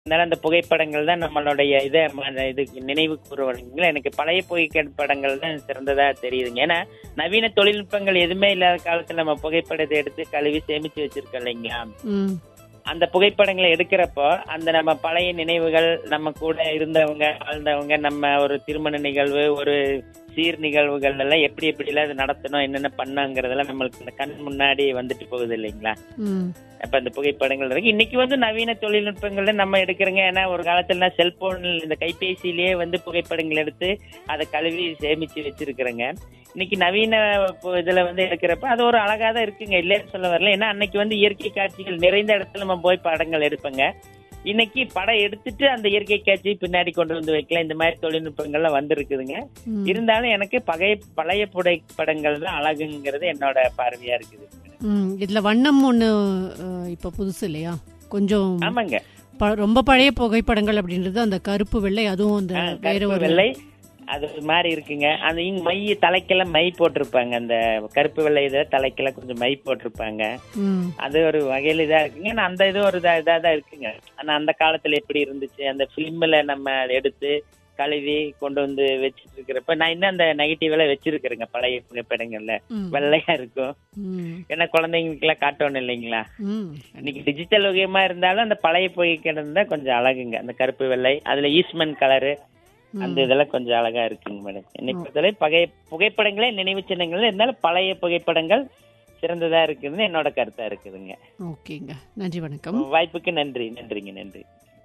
அதனால அந்த புகைப்படங்கள் தான் நம்மளுடைய இது நினைவு கூறுவீங்களா. எனக்கு பழைய புகைப்படங்கள் தான் சிறந்ததா தெரியுதுங்க. ஏன்னா நவீன தொழில்நுட்பங்கள் எதுவுமே இல்லாத காலத்துல நம்ம புகைப்படத்தை எடுத்து கழுவி சேமிச்சு வச்சிருக்கோம் இல்லைங்களா. அந்த புகைப்படங்களை எடுக்கிறப்போ அந்த நம்ம பழைய நினைவுகள், நம்ம கூட இருந்தவங்க, வாழ்ந்தவங்க, நம்ம ஒரு திருமண நிகழ்வு, ஒரு சீர் நிகழ்வுகள் எல்லாம் எப்படி எல்லாம் இது நடத்தணும், என்னென்ன பண்ணாங்கிறதெல்லாம் நம்மளுக்கு இந்த கண் முன்னாடி வந்துட்டு போகுது இல்லைங்களா. அப்ப அந்த புகைப்படங்கள் இருக்கு. இன்னைக்கு நவீன தொழில்நுட்பங்கள்ல நம்ம எடுக்கிறோங்க. ஏன்னா ஒரு காலத்துல செல்போன், இந்த கைபேசியிலேயே புகைப்படங்கள் எடுத்து அதை கழுவி சேமிச்சு வச்சிருக்கிறேங்க. இன்னைக்கு நவீன இதுல எடுக்கிறப்ப அது ஒரு அழகா தான் இருக்குங்க, இல்லைன்னு சொல்ல வரல. ஏன்னா அன்னைக்கு இயற்கை காட்சிகள் நிறைந்த இடத்துல நம்ம போய் படங்கள் எடுப்போங்க. இன்னைக்கு படம் எடுத்துட்டு அந்த இயற்கை காட்சி பின்னாடி கொண்டு வந்து வைக்கலாம். இந்த மாதிரி தொழில்நுட்பங்கள்லாம் வந்திருக்குதுங்க. இருந்தாலும் எனக்கு பழைய புகைப்படங்கள் தான் அழகுங்கிறது என்னோட பார்வையா இருக்குது. இதுல வண்ணம் ஒண்ணு இப்ப புதுசு இல்லையா கொஞ்சம். ஆமாங்க, ரொம்ப பழைய புகைப்படங்கள் அப்படின்றது அந்த கருப்பு வெள்ளை, அதுவும் அந்த வேற ஒரு வெள்ளை அது மாதிரி இருக்குங்க. அந்த மை தலைக்கெல்லாம் மை போட்டிருப்பாங்க, அந்த கருப்பு வெள்ளை இதை தலைக்கெல்லாம் கொஞ்சம் மை போட்டிருப்பாங்க. அது ஒரு வகையில இதா இருக்குங்க. அந்த இது ஒரு இதாதான் இருக்குங்க. ஆனா அந்த காலத்துல எப்படி இருந்துச்சு, அந்த பிலிம்ல நம்ம எடுத்து கழுவி கொண்டு வந்து வச்சிட்டு இருக்கிறப்ப நான் இன்னும் அந்த நெகட்டிவ்ல வச்சிருக்கிறேங்க. பழைய புகைப்படங்கள்ல வெள்ளையா இருக்கும். ஏன்னா குழந்தைங்களுக்கு எல்லாம் காட்டணும் இல்லைங்களா. இன்னைக்கு டிஜிட்டல் வகையமா இருந்தாலும் அந்த பழைய புகைப்படம் தான் கொஞ்சம் அழகுங்க. அந்த கருப்பு வெள்ளை, அதுல ஈஸ்ட்மன் கலரு, அந்த இதெல்லாம் கொஞ்சம் அழகா இருக்குங்க மேடம். இன்னைக்கு புகைப்படங்களே நினைவு சின்னங்கள் இருந்தாலும் பழைய புகைப்படங்கள் சிறந்ததா இருக்குதுன்னு என்னோட கருத்தா இருக்குதுங்க. ஓகேங்க, நன்றி, வணக்கம். வாய்ப்புக்கு நன்றி. நன்றிங்க, நன்றி.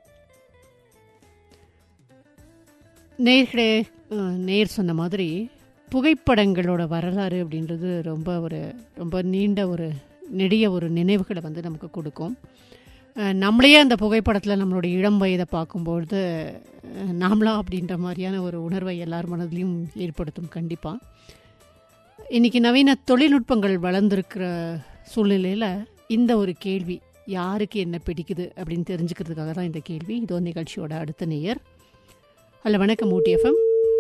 நேர் சொன்ன மாதிரி புகைப்படங்களோட வரலாறு அப்படின்றது ரொம்ப நீண்ட நெடிய ஒரு நினைவுகளை நமக்கு கொடுக்கும். நம்மளையே அந்த புகைப்படத்தில் நம்மளுடைய இளம் வயதை பார்க்கும்பொழுது நாமளா அப்படின்ற மாதிரியான ஒரு உணர்வை எல்லார் மனதிலையும் ஏற்படுத்தும். கண்டிப்பாக இன்றைக்கி நவீன தொழில்நுட்பங்கள் வளர்ந்துருக்கிற சூழ்நிலையில் இந்த ஒரு கேள்வி, யாருக்கு என்ன பிடிக்குது அப்படின்னு தெரிஞ்சுக்கிறதுக்காக தான் இந்த கேள்வி. இதோ நிகழ்ச்சியோட அடுத்த நேயர். ஹலோ, வணக்கம். ஊட்டி எஃப்எம்.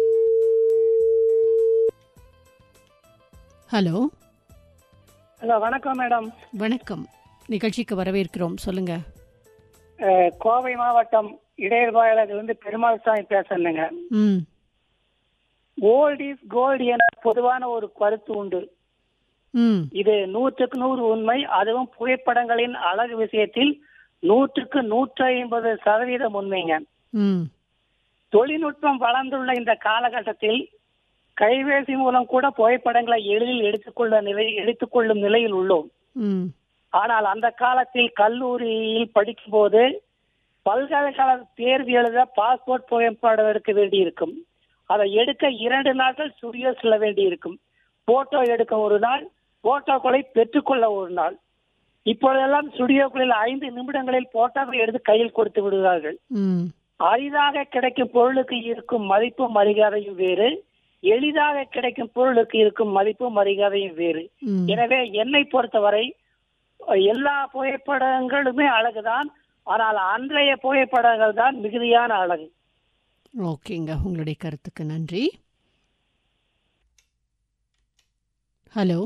ஹலோ. ஹலோ, வணக்கம் மேடம். வணக்கம், நிகழ்ச்சிக்கு வரவேற்கிறோம். சொல்லுங்க. கோவை மாவட்டம் இடையர்பாளையத்திலிருந்து பெருமாள் சாமி பேசுறேங்க. ஓல்ட் இஸ் கோல்டு என பொதுவான ஒரு கருத்து உண்டு. இது 100க்கு 100 உண்மை. அதுவும் புகைப்படங்களின் அழகு விஷயத்தில் 100க்கு 150% உண்மைங்க. தொழில்நுட்பம் வளர்ந்துள்ள இந்த காலகட்டத்தில் கைபேசி மூலம் கூட புகைப்படங்களை எளிதில் எடுத்துக்கொள்ளும் நிலையில் உள்ளோம். ஆனால் அந்த காலத்தில் கல்லூரியில் படிக்கும் போது பல்கலைக்கழக தேர்வு எழுத பாஸ்போர்ட் புகைப்படம் எடுக்க வேண்டி இருக்கும். அதை எடுக்க 2 நாட்கள் ஸ்டுடியோ செல்ல வேண்டி இருக்கும். போட்டோ எடுக்க ஒரு நாள், போட்டோக்களை பெற்றுக்கொள்ள ஒரு நாள். இப்பொழுதெல்லாம் ஸ்டுடியோக்களில் 5 நிமிடங்களில் போட்டோவை எடுத்து கையில் கொடுத்து விடுவார்கள். அரிதாக கிடைக்கும் பொருளுக்கு இருக்கும் மதிப்பும் மரியாதையும் வேறு, எளிதாக கிடைக்கும் பொருளுக்கு இருக்கும் மதிப்பும் மரியாதையும் வேறு. எனவே என்னை பொறுத்தவரை எல்லா புகைப்படங்களுமே அழகுதான். ஆனால் அன்றைய புகைப்படங்கள் தான் மிகுதியான அழகு. ஓகேங்க, உங்களுடைய கருத்துக்கு நன்றி. ஹலோ.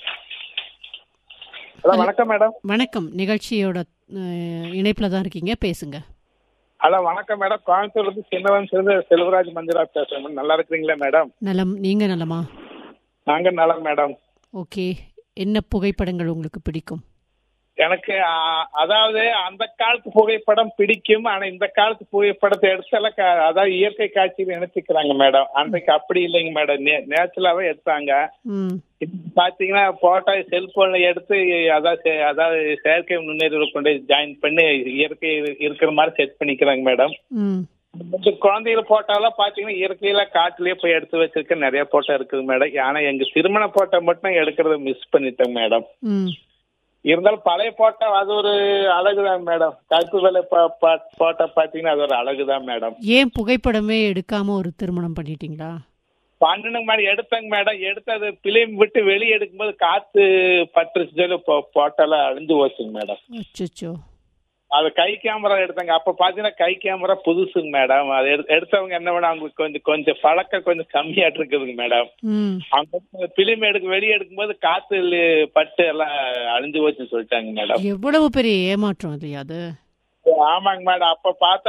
வணக்கம் மேடம். வணக்கம், நிகழ்ச்சியோட இணைப்புல தான் இருக்கீங்க, பேசுங்க. ஹலோ, வணக்கம் மேடம். கோயம்புத்தூர்ல இருந்து சின்னவன் செல்வராஜ் மந்திராஜ் பேசுறேன். நல்லா இருக்கிறீங்களா மேடம்? நலம், நீங்க நலமா? நாங்க நலம் மேடம். ஓகே, என்ன புகைப்படங்கள் உங்களுக்கு பிடிக்கும்? எனக்கு அதாவது அந்த காலத்து புகைப்படம் பிடிக்கும். ஆனா இந்த காலத்து புகைப்படத்தை எடுத்தால அதாவது இயற்கை காட்சியில் நினைச்சுக்கிறாங்க மேடம். அன்றைக்கு அப்படி இல்லைங்க மேடம், நேச்சுரலாவே எடுத்தாங்க. பாத்தீங்கன்னா போட்டோ செல்போன்ல எடுத்து அதாவது செயற்கை நுண்ணறிவு கொண்டு ஜாயின் பண்ணி இயற்கை இருக்கிற மாதிரி செட் பண்ணிக்கிறாங்க மேடம். குழந்தைகள் போட்டோலாம் பாத்தீங்கன்னா இயற்கையில காட்டுலயே போய் எடுத்து வச்சிருக்க நிறைய போட்டோ இருக்குது மேடம். ஆனா எங்க திருமண போட்டோ மட்டும் எடுக்கிறத மிஸ் பண்ணிட்டேன் மேடம். இருந்தாலும் பழைய போட்டோ அது ஒரு அழகுதான் மேடம். கருப்பு வெள்ளை போட்டோ பாத்தீங்கன்னா அது ஒரு அழகுதான் மேடம். ஏன் புகைப்படமே எடுக்காம ஒரு திருமணம் பண்ணிட்டீங்களா? பண்ணணுங்க மேடம். எடுத்தங்க மேடம். எடுத்தது பிலிம் விட்டு வெளியே எடுக்கும்போது காத்து பட்டுச்சு சொல்லி போட்டோலாம் அழிஞ்சு போச்சுங்க மேடம். அச்சோ. அது கை கேமரா எடுத்தாங்க. அப்ப பாத்தீங்கன்னா கை கேமரா புதுசுங்க மேடம். அது எடுத்தவங்க என்ன மேடம், அவங்களுக்கு கொஞ்சம் பழக்கம் கொஞ்சம் கம்மியாட்டு இருக்குதுங்க மேடம். அவங்க பிலிம் வெளியே எடுக்கும்போது காத்து பட்டு எல்லாம் அழிஞ்சு போச்சுன்னு சொல்லிட்டாங்க மேடம். எவ்வளவு பெரிய ஏமாற்றம் இல்லையா அது? ஆமாங்க மேடம். அப்ப பார்த்தா